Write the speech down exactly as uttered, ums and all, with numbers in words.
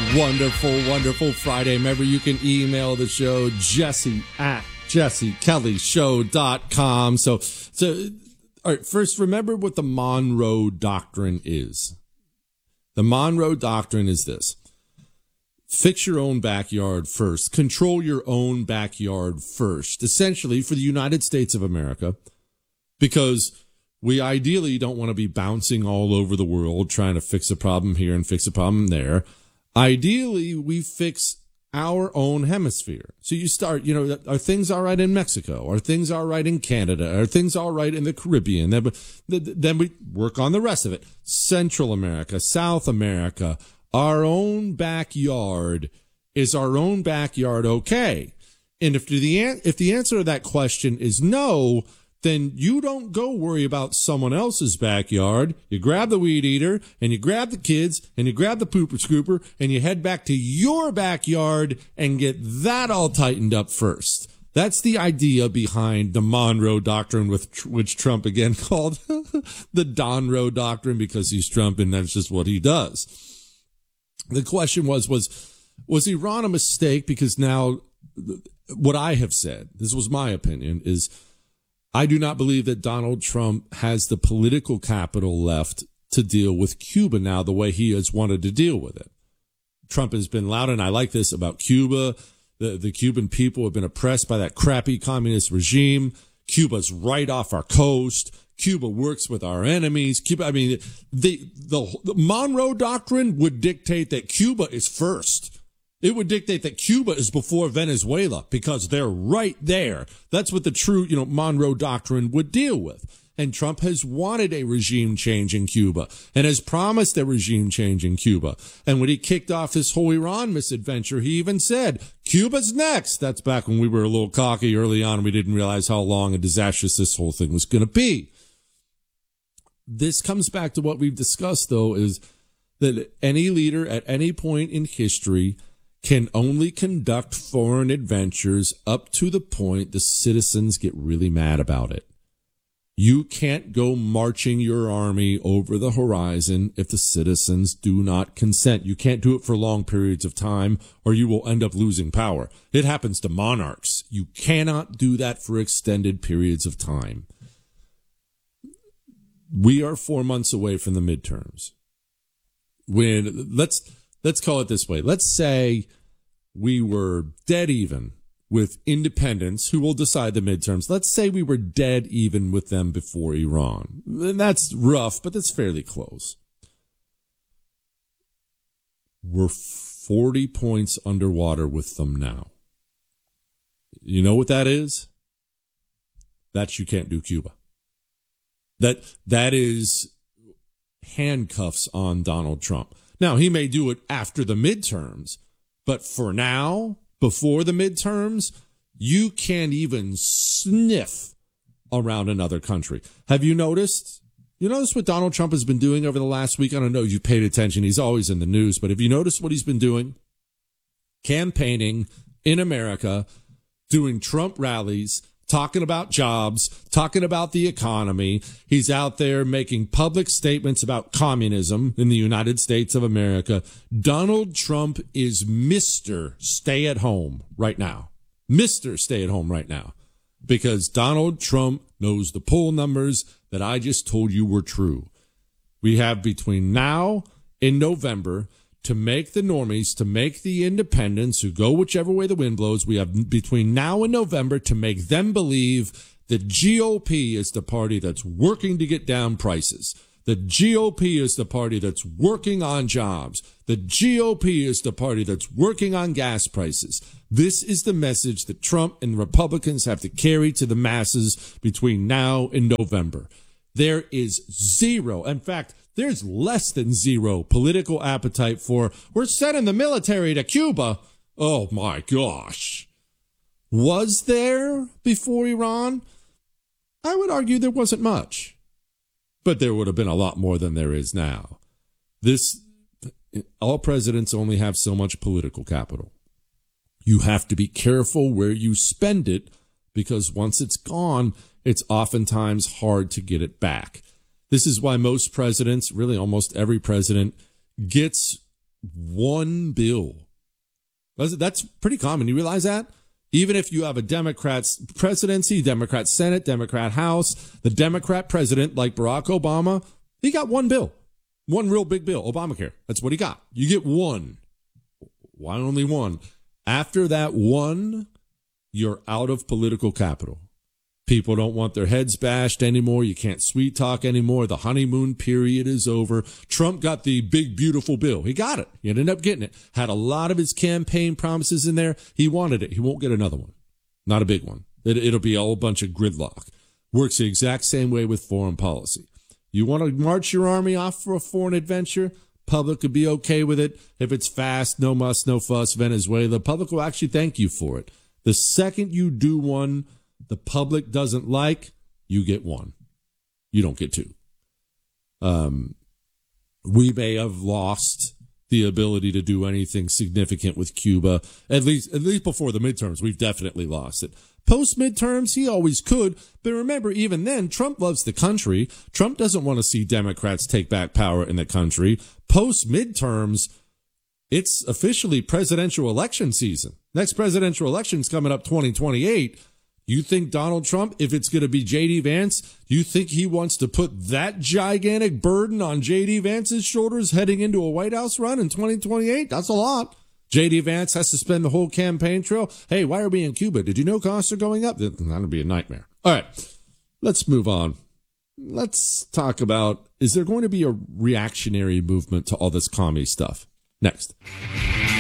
wonderful, wonderful Friday. Remember, you can email the show, Jesse at jesse kelly show dot com. So, so, all right, first, remember what the Monroe Doctrine is. The Monroe Doctrine is this. Fix your own backyard first. Control your own backyard first. Essentially, for the United States of America, because we ideally don't want to be bouncing all over the world trying to fix a problem here and fix a problem there. Ideally, we fix our own hemisphere. So you start, you know, are things all right in Mexico? Are things all right in Canada? Are things all right in the Caribbean? Then, then we work on the rest of it. Central America, South America, our own backyard. Is our own backyard okay? And if the, if the answer to that question is no, then you don't go worry about someone else's backyard. You grab the weed eater, and you grab the kids, and you grab the pooper scooper, and you head back to your backyard and get that all tightened up first. That's the idea behind the Monroe Doctrine, with which Trump again called the Donroe Doctrine, because he's Trump and that's just what he does. The question was, was, was Iran a mistake? Because now what I have said, this was my opinion, is I do not believe that Donald Trump has the political capital left to deal with Cuba now the way he has wanted to deal with it. Trump has been loud, and I like this about Cuba. The, the Cuban people have been oppressed by that crappy communist regime. Cuba's right off our coast. Cuba works with our enemies. Cuba, I mean, the, the, the Monroe Doctrine would dictate that Cuba is first. It would dictate that Cuba is before Venezuela because they're right there. That's what the true, you know, Monroe Doctrine would deal with. And Trump has wanted a regime change in Cuba and has promised a regime change in Cuba. And when he kicked off this whole Iran misadventure, he even said, Cuba's next. That's back when we were a little cocky early on and we didn't realize how long and disastrous this whole thing was going to be. This comes back to what we've discussed, though, is that any leader at any point in history can only conduct foreign adventures up to the point the citizens get really mad about it. You can't go marching your army over the horizon if the citizens do not consent. You can't do it for long periods of time or you will end up losing power. It happens to monarchs. You cannot do that for extended periods of time. We are four months away from the midterms. When let's let's call it this way. Let's say we were dead even with independents who will decide the midterms. Let's say we were dead even with them before Iran. And that's rough, but that's fairly close. We're forty points underwater with them now. You know what that is? That's you can't do Cuba. That that is handcuffs on Donald Trump. Now, he may do it after the midterms, but for now, before the midterms, you can't even sniff around another country. Have you noticed? You notice what Donald Trump has been doing over the last week? I don't know if you paid attention. He's always in the news, but have you noticed what he's been doing? Campaigning in America, doing Trump rallies, talking about jobs, talking about the economy. He's out there making public statements about communism in the United States of America. Donald Trump is Mister Stay-at-home right now. Mister Stay-at-home right now. Because Donald Trump knows the poll numbers that I just told you were true. We have between now and November to make the normies, to make the independents who go whichever way the wind blows. We have between now and November to make them believe the G O P is the party that's working to get down prices. The G O P is the party that's working on jobs. The G O P is the party that's working on gas prices. This is the message that Trump and Republicans have to carry to the masses between now and November. There is zero. In fact, there's less than zero political appetite for, we're sending the military to Cuba. Oh, my gosh. Was there before Iran? I would argue there wasn't much. But there would have been a lot more than there is now. This, all presidents only have so much political capital. You have to be careful where you spend it, because once it's gone, it's oftentimes hard to get it back. This is why most presidents, really almost every president, gets one bill. That's, that's pretty common. You realize that? Even if you have a Democrat's presidency, Democrat Senate, Democrat House, the Democrat president like Barack Obama, he got one bill. One real big bill, Obamacare. That's what he got. You get one. Why only one? After that one, you're out of political capital. People don't want their heads bashed anymore. You can't sweet talk anymore. The honeymoon period is over. Trump got the big, beautiful bill. He got it. He ended up getting it. Had a lot of his campaign promises in there. He wanted it. He won't get another one. Not a big one. It, it'll be a whole bunch of gridlock. Works the exact same way with foreign policy. You want to march your army off for a foreign adventure? Public could be okay with it. If it's fast, no muss, no fuss, Venezuela, public will actually thank you for it. The second you do one the public doesn't like, you get one. You don't get two. Um, we may have lost the ability to do anything significant with Cuba, at least at least before the midterms. We've definitely lost it. Post midterms, he always could. But remember, even then, Trump loves the country. Trump doesn't want to see Democrats take back power in the country. Post midterms, it's officially presidential election season. Next presidential election's coming up twenty twenty-eight. You think Donald Trump, if it's going to be J D Vance, you think he wants to put that gigantic burden on J D Vance's shoulders heading into a White House run in twenty twenty-eight? That's a lot. J D Vance has to spend the whole campaign trail. Hey, why are we in Cuba? Did you know costs are going up? That would be a nightmare. All right, let's move on. Let's talk about, is there going to be a reactionary movement to all this commie stuff? Next.